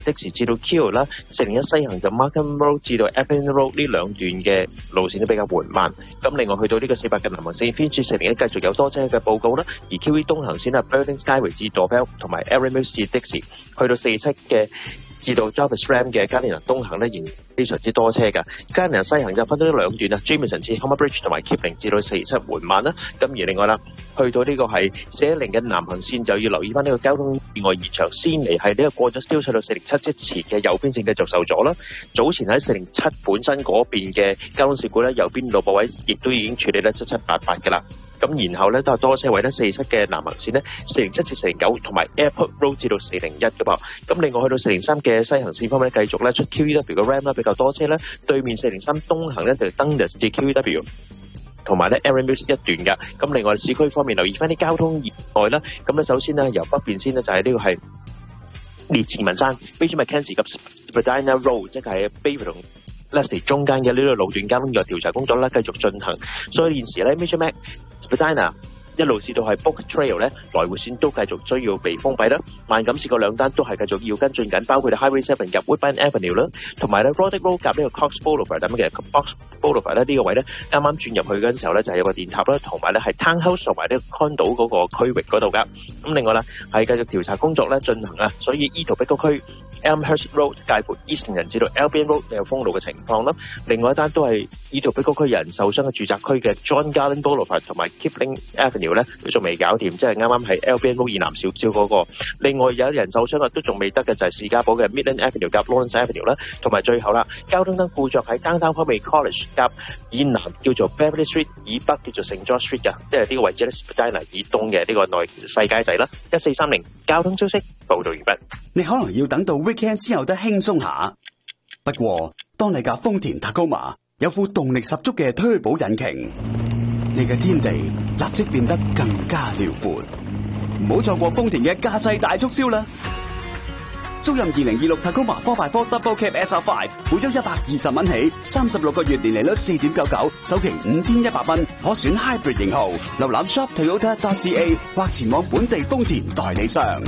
的士至到 Keele 啦，401西行就 Markham Road 至到 Epping Road 呢兩段嘅路線都比較緩慢。咁另外去到呢個400嘅南行線 Finchley 401繼續有多車嘅報告啦，而 QE 東行線Burling Skyway 至 Dorbell 同埋 Erin Mills 至的士，去到47嘅至到 Jarvis Ram 嘅加連人東行咧，仍然非常之多車㗎。加連人西行就分咗兩段啊 ，Jamieson 至 Humber Bridge 同埋 Kipling 至到47緩慢啦。咁而另外啦，去到呢個係410嘅南行線就要留意翻呢個交通意外現場，先嚟係呢個過咗 Steeles 去到407之前嘅右邊線繼續受阻啦。早前喺407本身嗰邊嘅交通事故咧，右邊路駁位亦都已經處理得七七八八㗎啦。咁然後咧都係多車位咧，47嘅南行線咧，407至409同埋 Airport Road 至到401嘅噃。咁另外去到403嘅西行線方面咧，繼續咧出 QEW 嘅 Ram 啦比較多車咧，對面403東行咧就 Dundas 至 QEW。同埋咧 Erin Mills 一段㗎。咁另外市區方面留意翻啲交通意外啦。咁咧首先咧由北邊先咧就係呢個係列治文山 Beach Mackenzie 及 Spadina Road， 即係 Bayview 同 Leslie 中間嘅呢個路段交通意外調查工作咧繼續進行。所以現時咧 Major Mac Spadina 一路至到係 Book Trail 咧來回線都繼續需要被封閉啦。萬錦市嗰兩單都係繼續要跟進緊，包括 Highway 7入 Woodbine Avenue 啦，同埋咧 Roddick Road 夾呢個 Cox Boulevard 咁嘅 Cox Boulevard 咧呢個位咧啱啱轉入去嗰陣時候咧就係有個電塔啦，同埋咧係 Townhouse 同埋呢個 Condo 嗰個區域嗰度㗎。咁另外啦係繼續調查工作咧進行啊，所以伊圖碧谷區 Elmhurst Road 介乎 Easton 至到 Albion Road 有封路嘅情況啦。另外一單都係伊圖碧谷區有人受傷嘅住宅區嘅 John Garland Boulevard 同埋 Kipling Avenue 咧都仲未搞掂，即係啱啱喺 Albion Road 以南少少嗰個。另外有人受傷啊都仲未得嘅就係士嘉堡嘅 Midland Avenue 夾 Lawrence Avenue 啦，同埋最後啦交通燈故障喺 Downtown 方面 College 夾以南叫做 Beverly Street， 以北叫做 St. George Street 嘅，即係呢個位置咧 Spadina 以東嘅呢個內細街仔啦。1430交通消息報道完畢。 你可能要等到 weekend 先有得輕鬆下，不過當你架豐田 Tacoma 有副動力十足嘅推保引擎，你嘅天地立即變得更加遼闊。唔好錯過豐田嘅駕駛大促銷啦！租任2026 Tacoma 4x4 Double Cab SR5， 每周120蚊起，36個月年利率 4.99%， 首期5100蚊，可選 Hybrid 型號。瀏覽 shoptoyota.ca 或前往本地豐田代理商。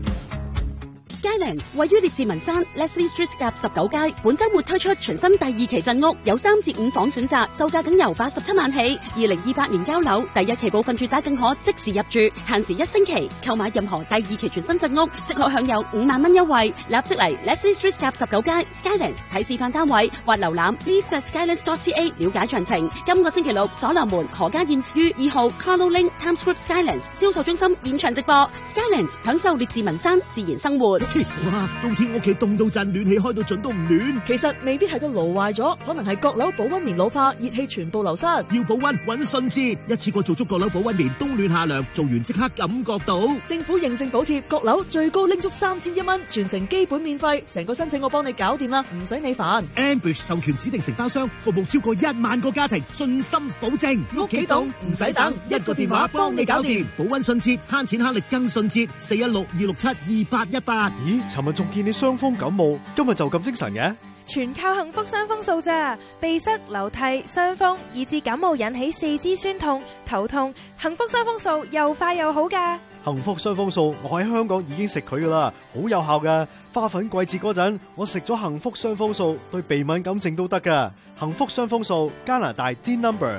Skylands 位於列治文山 Leslie Street 夾19街，本週末推出全新第二期鎮屋，有3至5房選擇，售價僅由87萬起。2028年交樓，第一期部分住宅更可即時入住，限時1星期。購買任何第二期全新鎮屋，即可享有5萬蚊優惠。立即嚟 Leslie Street 夾19街 Skylands 睇示範單位，或瀏覽 leave.skylands.ca 了解詳情。今個星期六所羅門何家燕於2號 Carlo Link Times Square Skylands 銷售中心現場直播。Skylands 享受列治文山自然生活。 哇！冬天屋企凍到震，暖氣開到盡都唔暖。 其實未必係個爐壞咗，可能係閣樓保溫棉老化，熱氣全部流失。 要保溫搵順治，一次過做足閣樓保溫棉，冬暖夏涼，做完即刻感覺到。 政府認證補貼，閣樓最高拎足3100蚊，全程基本免費，成個申請我幫你搞掂啦，唔使你煩。 Ambush 授權指定承包商，服務超過1萬個家庭，信心保證。 屋企凍唔使等，一個電話幫你搞掂。 保溫順捷，慳錢慳力更順捷。416-267-2818。 咦，尋日仲見你傷風感冒，今日就咁精神嘅？ 全靠幸福傷風素咋，鼻塞、流涕、傷風，以致感冒引起四肢酸痛、頭痛，幸福傷風素又快又好㗎。 幸福傷風素，我喺香港已經食佢噶啦，好有效噶。花粉季節嗰陣，我食咗幸福傷風素，對鼻敏感症都得噶。幸福傷風素，加拿大 D number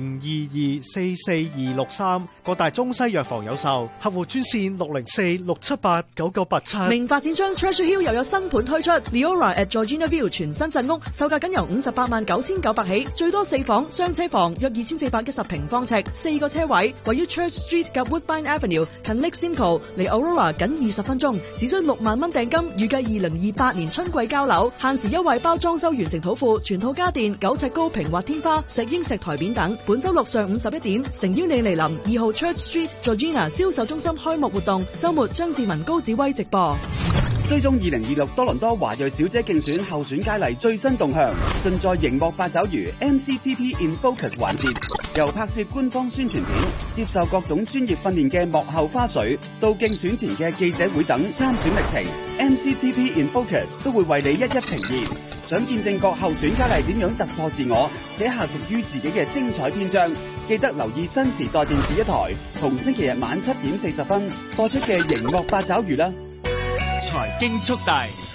022444263，各大中西藥房有售，客戶專線604-678-9987。 名發展商 Treasure Hill 又有新盤推出 Leora at Georgina View 全新鎮屋，售價僅由589900起，最多4房雙車房，約2410平方尺，4個車位，位於 Church Street 及 Woodbine Avenue， 近 Lake Simcoe， 離 Aurora 僅20分鐘，只需6萬蚊訂金，預計2028年春季交樓，限時優惠包裝修完成土庫，全套家電，9尺高平滑天花，石英石台面等。本周六上午11點，誠邀你嚟臨2號 Church Street Georgina 銷售中心開幕活動，周末張志文高子威直播。 追蹤2026多倫多華裔小姐競選候選佳麗最新動向，盡在熒幕八爪魚 MCTP in Focus 環節，由拍攝官方宣傳片、接受各種專業訓練嘅幕後花絮，到競選前嘅記者會等參選歷程 ，MCTP in Focus 都會為你一一呈現。想見證各候選佳麗點樣突破自我，寫下屬於自己嘅精彩篇章，記得留意新時代電視一台，同星期日晚7點40分播出嘅熒幕八爪魚啦。 財經速遞。